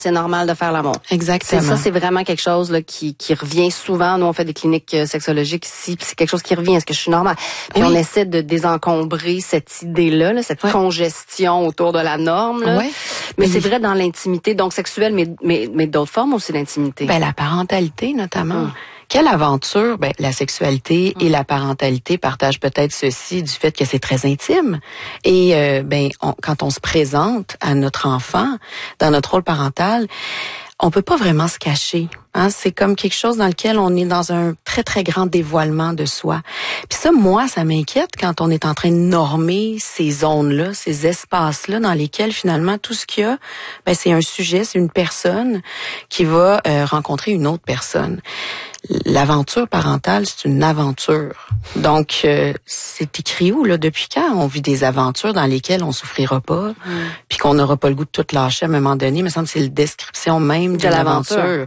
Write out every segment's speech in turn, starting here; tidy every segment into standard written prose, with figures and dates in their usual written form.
c'est normal de faire l'amour. Exactement. C'est vraiment quelque chose là qui revient souvent. Nous, on fait des cliniques sexologiques ici, puis c'est quelque chose qui revient. Est-ce que je suis normale? Puis on essaie de désencombrer cette idée-là, cette congestion autour de la norme. Là. Mais c'est vrai dans l'intimité, donc sexuelle, mais d'autres formes aussi d'intimité. Ben la parentalité notamment. Quelle aventure! Ben, la sexualité et la parentalité partagent peut-être ceci du fait que c'est très intime. Et quand on se présente à notre enfant dans notre rôle parental, on peut pas vraiment se cacher. Hein? C'est comme quelque chose dans lequel on est dans un très, très grand dévoilement de soi. Puis ça, moi, ça m'inquiète quand on est en train de normer ces zones-là, ces espaces-là dans lesquels finalement tout ce qu'il y a, ben, c'est un sujet, c'est une personne qui va rencontrer une autre personne. L'aventure parentale, c'est une aventure. Donc, c'est écrit où, là? Depuis quand on vit des aventures dans lesquelles on souffrira pas, puis qu'on n'aura pas le goût de tout lâcher à un moment donné? Il me semble que c'est la description même de l'aventure.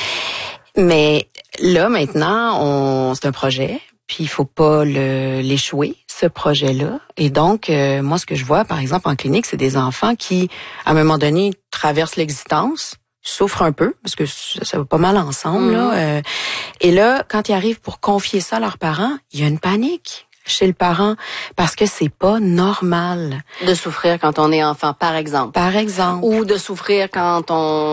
Mais là, maintenant, c'est un projet, puis il faut pas l'échouer, ce projet-là. Et donc, moi, ce que je vois, par exemple, en clinique, c'est des enfants qui, à un moment donné, traversent l'existence, souffrent un peu, parce que ça va pas mal ensemble, là. Et là, quand ils arrivent pour confier ça à leurs parents, il y a une panique chez le parent, parce que c'est pas normal. De souffrir quand on est enfant, par exemple. Par exemple. Ou de souffrir quand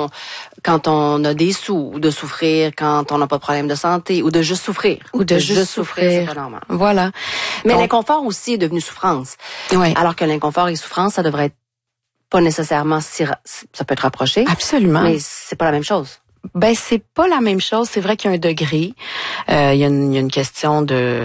on a des sous, ou de souffrir quand on n'a pas de problème de santé, ou de juste souffrir. Ou de juste souffrir. C'est pas normal. Voilà. Mais l'inconfort aussi est devenu souffrance. Oui. Alors que l'inconfort et souffrance, ça devrait être pas nécessairement ça peut être rapproché. Absolument. Mais c'est pas la même chose. Ben c'est pas la même chose. C'est vrai qu'il y a un degré. Il y a une question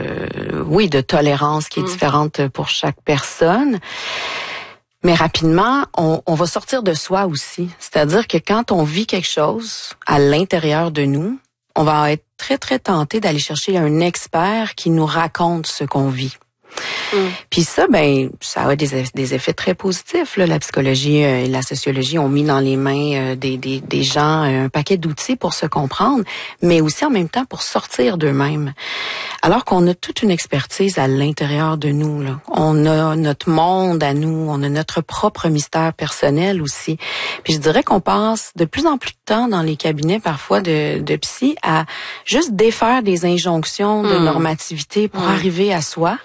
de tolérance qui est différente pour chaque personne. Mais rapidement, on va sortir de soi aussi. C'est-à-dire que quand on vit quelque chose à l'intérieur de nous, on va être très, très tenté d'aller chercher un expert qui nous raconte ce qu'on vit. Puis ça, ben, ça a des effets très positifs. Là. La psychologie et la sociologie ont mis dans les mains des gens un paquet d'outils pour se comprendre, mais aussi en même temps pour sortir d'eux-mêmes. Alors qu'on a toute une expertise à l'intérieur de nous. Là. On a notre monde à nous, on a notre propre mystère personnel aussi. Puis je dirais qu'on passe de plus en plus de temps dans les cabinets parfois de psy à juste défaire des injonctions de normativité pour arriver à soi.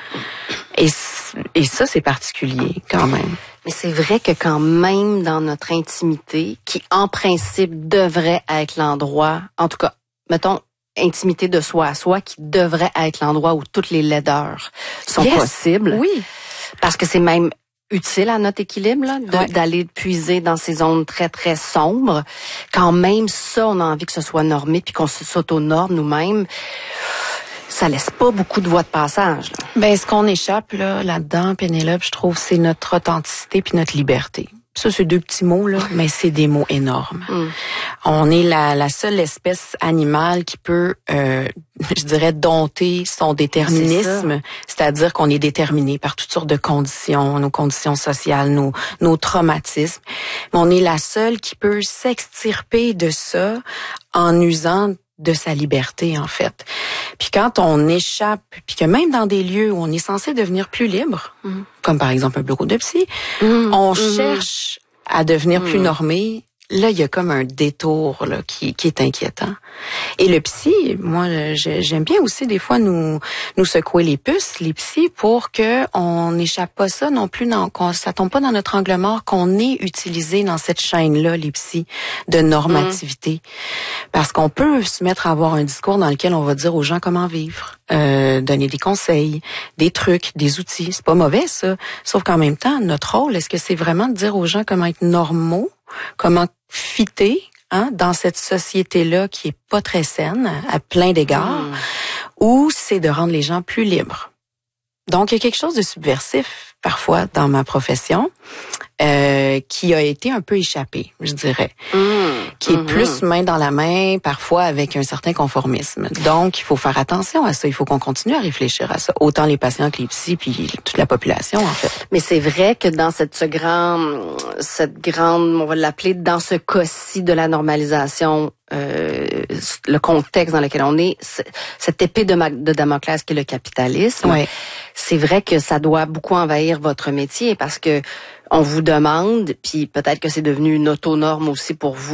Et ça, c'est particulier quand même. Mais c'est vrai que quand même dans notre intimité, qui en principe devrait être l'endroit, en tout cas, mettons, intimité de soi à soi, qui devrait être l'endroit où toutes les laideurs sont possibles. Oui. Parce que c'est même utile à notre équilibre, là, d'aller puiser dans ces zones très, très sombres. Quand même ça, on a envie que ce soit normé puis qu'on s'auto-norme nous-mêmes. Ça laisse pas beaucoup de voie de passage. Là. Ben, ce qu'on échappe là-dedans, Pénélope, je trouve, c'est notre authenticité puis notre liberté. Ça, c'est deux petits mots, là, mais c'est des mots énormes. On est la seule espèce animale qui peut, je dirais, dompter son déterminisme. C'est-à-dire qu'on est déterminé par toutes sortes de conditions, nos conditions sociales, nos traumatismes. Mais on est la seule qui peut s'extirper de ça en usant de sa liberté, en fait. Puis quand on échappe, puis que même dans des lieux où on est censé devenir plus libre, comme par exemple un bureau de psy, on cherche à devenir plus normé. Là, il y a comme un détour là, qui est inquiétant. Et le psy, moi, j'aime bien aussi des fois nous secouer les puces, les psys, pour que on n'échappe pas ça non plus, ça tombe pas dans notre angle mort, qu'on est utilisé dans cette chaîne-là, les psys, de normativité. Parce qu'on peut se mettre à avoir un discours dans lequel on va dire aux gens comment vivre, donner des conseils, des trucs, des outils. C'est pas mauvais, ça. Sauf qu'en même temps, notre rôle, est-ce que c'est vraiment de dire aux gens comment être normaux, comment fitter dans cette société-là qui est pas très saine à plein d'égards, ou c'est de rendre les gens plus libres? Donc, il y a quelque chose de subversif, parfois, dans ma profession, qui a été un peu échappé, je dirais. Qui est plus main dans la main, parfois avec un certain conformisme. Donc, il faut faire attention à ça. Il faut qu'on continue à réfléchir à ça. Autant les patients que les psys, puis toute la population, en fait. Mais c'est vrai que dans cette grande, on va l'appeler, dans ce cas-ci de la normalisation, le contexte dans lequel on est, cette épée de Damoclès qui est le capitalisme, c'est vrai que ça doit beaucoup envahir votre métier parce que on vous demande, puis peut-être que c'est devenu une autonorme aussi pour vous,